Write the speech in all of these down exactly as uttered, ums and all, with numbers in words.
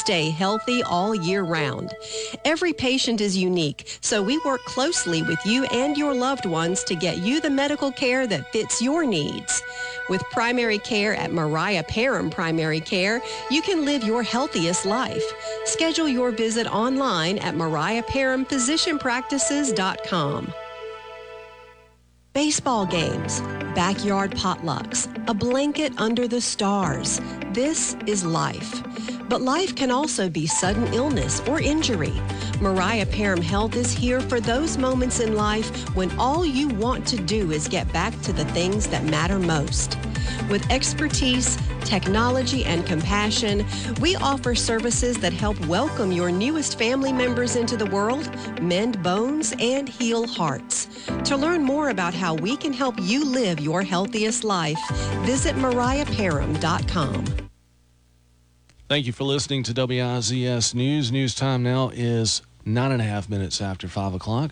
stay healthy all year round. Every patient is unique, so we work closely with you and your loved ones to get you the medical care that fits your needs. With primary care at Mariah Parham Primary Care, you can live your healthiest life. Schedule your visit online at mariah parham physician practices dot com. Baseball games, backyard potlucks, a blanket under the stars. This is life. But life can also be sudden illness or injury. Mariah Parham Health is here for those moments in life when all you want to do is get back to the things that matter most. With expertise, technology, and compassion, we offer services that help welcome your newest family members into the world, mend bones, and heal hearts. To learn more about how we can help you live your healthiest life, visit mariah parham dot com. Thank you for listening to W I Z S News. News time now is nine and a half minutes after five o'clock.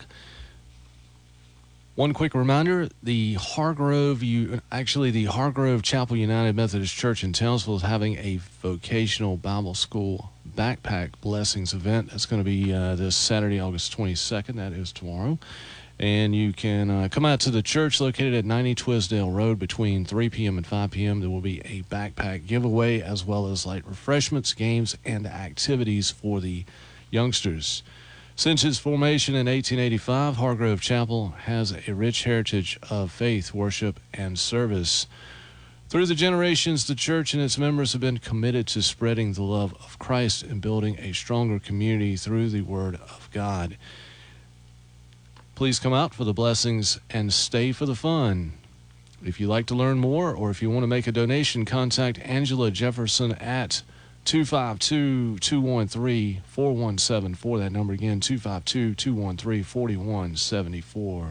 One quick reminder, the Hargrove, you, actually the Hargrove Chapel United Methodist Church in Townsville is having a vocational Bible school backpack blessings event. That's going to be uh, this Saturday, August twenty-second. That is tomorrow. And you can uh, come out to the church located at ninety Twisdale Road between three p.m. and five p.m. There will be a backpack giveaway as well as light refreshments, games, and activities for the youngsters. Since its formation in eighteen eighty-five, Hargrove Chapel has a rich heritage of faith, worship, and service. Through the generations, the church and its members have been committed to spreading the love of Christ and building a stronger community through the Word of God. Please come out for the blessings and stay for the fun. If you'd like to learn more or if you want to make a donation, contact Angela Jefferson at two five two, two one three, four one seven four. That number again, two five two, two one three, four one seven four.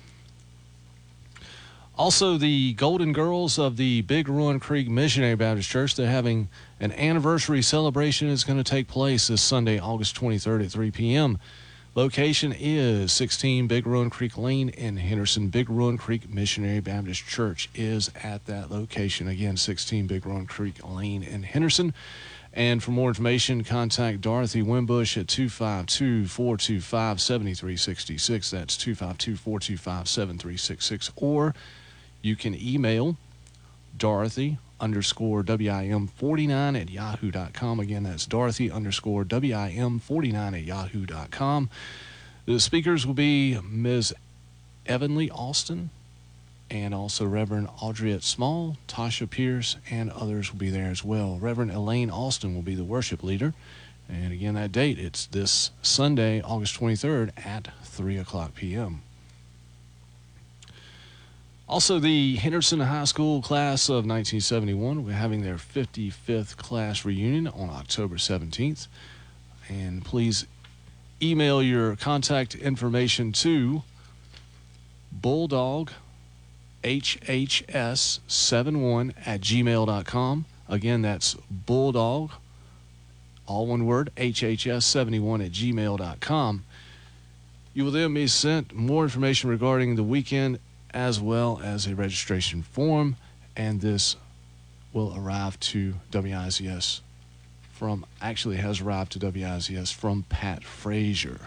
Also, the Golden Girls of the Big Ruin Creek Missionary Baptist Church, they're having an anniversary celebration. It's going to take place this Sunday, August twenty-third at three p.m. Location is sixteen Big Ruin Creek Lane in Henderson. Big Ruin Creek Missionary Baptist Church is at that location. Again, sixteen Big Ruin Creek Lane in Henderson. And for more information, contact Dorothy Wimbush at two five two, four two five, seven three six six. That's two five two, four two five, seven three six six. Or you can email Dorothy underscore W I M forty-nine at yahoo dot com. Again, that's Dorothy underscore W I M forty-nine at yahoo dot com. The speakers will be Miz Evanly Austin and also Reverend Audriette Small, Tasha Pierce, and others will be there as well. Reverend Elaine Austin will be the worship leader. And again, that date, it's this Sunday, August twenty-third at three o'clock p.m. Also, the Henderson High School class of nineteen seventy-one will be having their fifty-fifth class reunion on October seventeenth. And please email your contact information to bulldog h h s seventy-one at gmail dot com. Again, that's bulldog, all one word, h h s seventy-one at gmail dot com. You will then be sent more information regarding the weekend as well as a registration form, and this will arrive to W I Z S from, actually has arrived to W I Z S from Pat Frazier.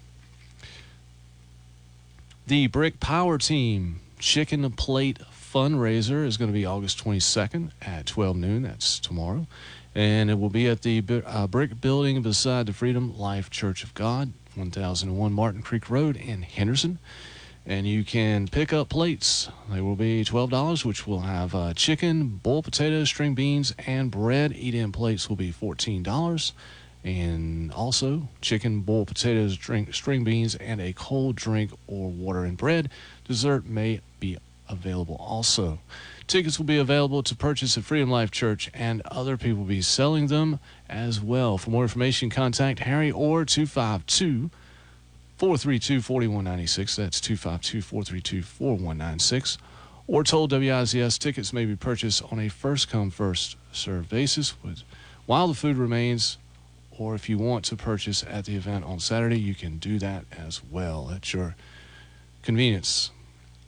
The Brick Power Team Chicken Plate fundraiser is going to be August twenty-second at twelve noon. That's tomorrow. And it will be at the uh, Brick Building beside the Freedom Life Church of God, one thousand one Martin Creek Road in Henderson. And you can pick up plates. They will be twelve dollars, which will have uh, chicken, boiled potatoes, string beans, and bread. Eat-in plates will be fourteen dollars. And also chicken, boiled potatoes, drink, string beans, and a cold drink or water and bread. Dessert may be available also. Tickets will be available to purchase at Freedom Life Church, and other people will be selling them as well. For more information, contact Harry Orr, two five two, four three two, four one nine six. That's two five two, four three two, four one nine six. Or told W I Z S tickets may be purchased on a first-come, first-served basis with, while the food remains. Or if you want to purchase at the event on Saturday, you can do that as well at your convenience.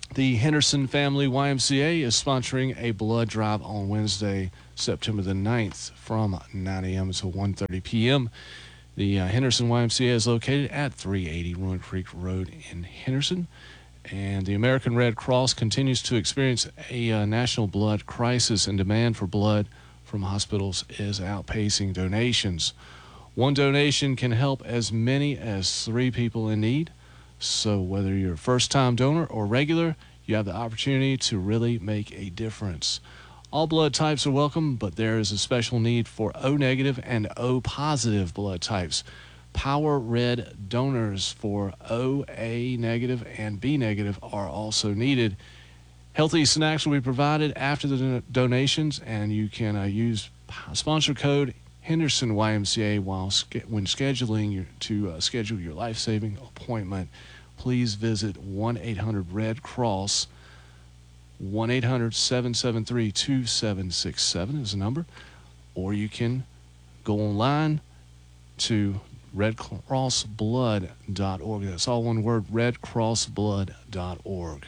The Henderson Family Y M C A is sponsoring a blood drive on Wednesday, September the ninth from nine a.m. to one thirty p.m. The uh, Henderson Y M C A is located at three eighty Ruin Creek Road in Henderson. And the American Red Cross continues to experience a uh, national blood crisis, and demand for blood from hospitals is outpacing donations. One donation can help as many as three people in need. So whether you're a first-time donor or regular, you have the opportunity to really make a difference. All blood types are welcome, but there is a special need for O negative and O positive blood types. Power Red donors for O, A negative, and B negative are also needed. Healthy snacks will be provided after the don- donations, and you can uh, use sponsor code Henderson Y M C A while ske- when scheduling your, to uh, schedule your life-saving appointment. Please visit one eight hundred red cross. one eight hundred seven seven three two seven six seven is the number, or you can go online to red cross blood dot org. That's all one word, red cross blood dot org.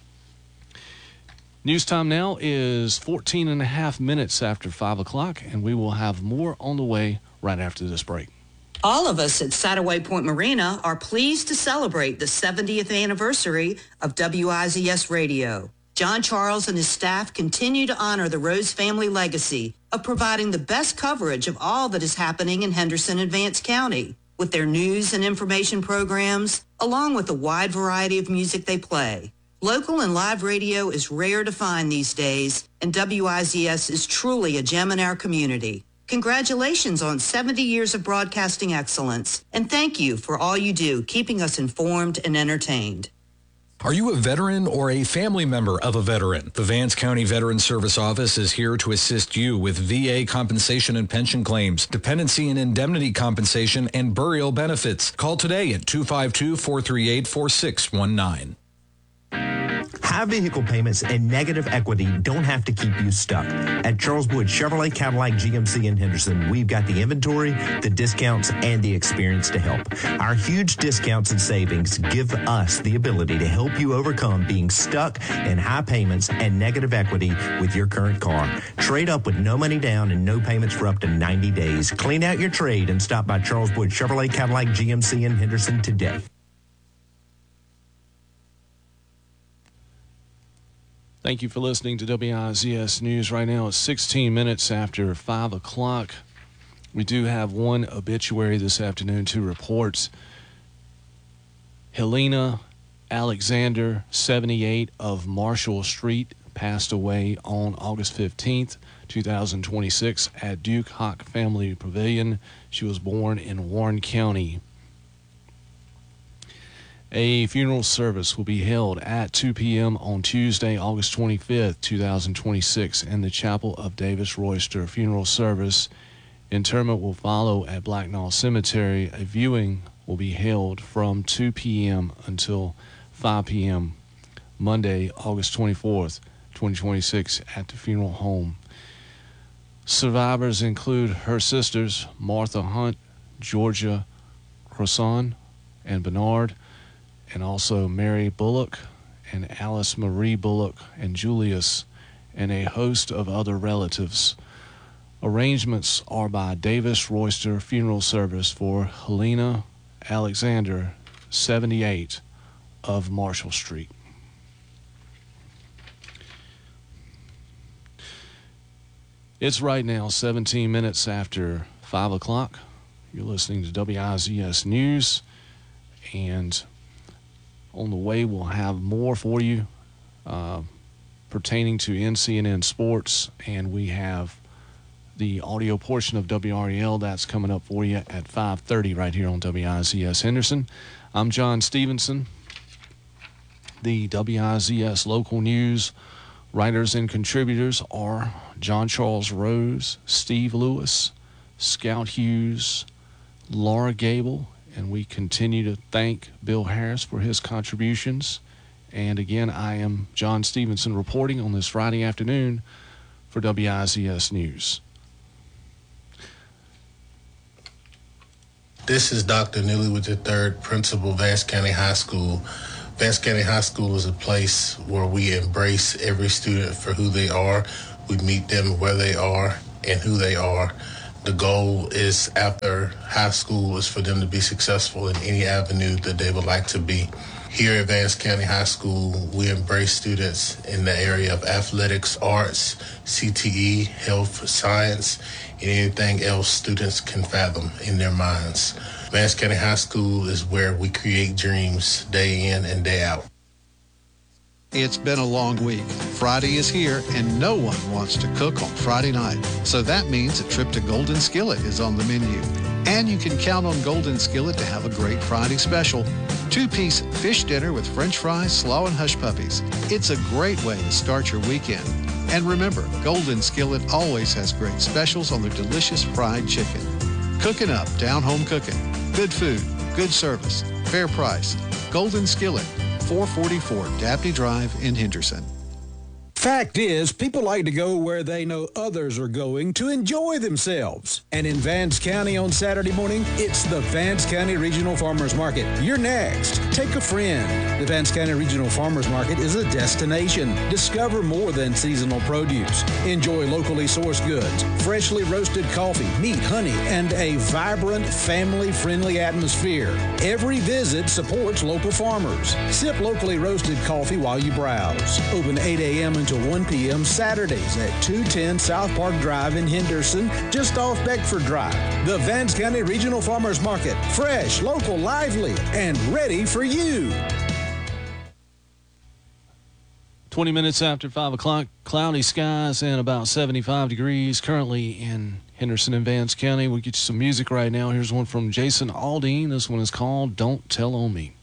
News time now is fourteen and a half minutes after five o'clock, and we will have more on the way right after this break. All of us at Saddleway Point Marina are pleased to celebrate the seventieth anniversary of W I Z S Radio. John Charles and his staff continue to honor the Rose family legacy of providing the best coverage of all that is happening in Henderson and Vance County with their news and information programs, along with the wide variety of music they play. Local and live radio is rare to find these days, and W I Z S is truly a gem in our community. Congratulations on seventy years of broadcasting excellence, and thank you for all you do, keeping us informed and entertained. Are you a veteran or a family member of a veteran? The Vance County Veterans Service Office is here to assist you with V A compensation and pension claims, dependency and indemnity compensation, and burial benefits. Call today at two five two, four three eight, four six one nine. High vehicle payments and negative equity don't have to keep you stuck. At Charles Wood Chevrolet Cadillac G M C in Henderson, we've got the inventory, the discounts, and the experience to help. Our huge discounts and savings give us the ability to help you overcome being stuck in high payments and negative equity with your current car. Trade up with no money down and no payments for up to ninety days. Clean out your trade and stop by Charles Wood Chevrolet Cadillac G M C in Henderson today. Thank you for listening to W I Z S News. Right now it's sixteen minutes after five o'clock. We do have one obituary this afternoon to report. Helena Alexander, seventy-eight, of Marshall Street, passed away on August fifteenth, two thousand twenty-six at Duke Hawk Family Pavilion. She was born in Warren County. A funeral service will be held at two p.m. on Tuesday, August twenty-fifth, two thousand twenty-six, in the Chapel of Davis Royster. Funeral service. Interment will follow at Blacknall Cemetery. A viewing will be held from two p.m. until five p.m. Monday, August twenty-fourth, twenty twenty-six, at the funeral home. Survivors include her sisters, Martha Hunt, Georgia Croissant, and Bernard, and also Mary Bullock and Alice Marie Bullock and Julius, and a host of other relatives. Arrangements are by Davis Royster Funeral Service for Helena Alexander, seventy-eight, of Marshall Street. It's right now seventeen minutes after five o'clock. You're listening to W I Z S News, and on the way, we'll have more for you uh, pertaining to N C N N Sports, and we have the audio portion of W R E L that's coming up for you at five thirty right here on W I Z S Henderson. I'm John Stevenson. The W I Z S local news writers and contributors are John Charles Rose, Steve Lewis, Scout Hughes, Laura Gable, and we continue to thank Bill Harris for his contributions. And again, I am John Stevenson reporting on this Friday afternoon for W I Z S News. This is Doctor Newlywoods the third, Principal, Vance County High School. Vance County High School is a place where we embrace every student for who they are. We meet them where they are and who they are. The goal is, after high school, is for them to be successful in any avenue that they would like to be. Here at Vance County High School, we embrace students in the area of athletics, arts, C T E, health, science, and anything else students can fathom in their minds. Vance County High School is where we create dreams day in and day out. It's been a long week. Friday is here, and no one wants to cook on Friday night. So that means a trip to Golden Skillet is on the menu. And you can count on Golden Skillet to have a great Friday special. Two-piece fish dinner with French fries, slaw, and hush puppies. It's a great way to start your weekend. And remember, Golden Skillet always has great specials on their delicious fried chicken. Cooking up, down-home cooking. Good food, good service, fair price. Golden Skillet, four forty-four Dabney Drive in Henderson. Fact is, people like to go where they know others are going to enjoy themselves. And in Vance County on Saturday morning, it's the Vance County Regional Farmers Market. You're next. Take a friend. The Vance County Regional Farmers Market is a destination. Discover more than seasonal produce. Enjoy locally sourced goods, freshly roasted coffee, meat, honey, and a vibrant, family-friendly atmosphere. Every visit supports local farmers. Sip locally roasted coffee while you browse. Open eight a.m. until one p.m. Saturdays at two ten South Park Drive in Henderson, just off Beckford Drive. The Vance County Regional Farmers Market. Fresh, local, lively, and ready for you. twenty minutes after five o'clock, cloudy skies and about seventy-five degrees currently in Henderson and Vance County. We'll get you some music right now. Here's one from Jason Aldean. This one is called Don't Tell on Me.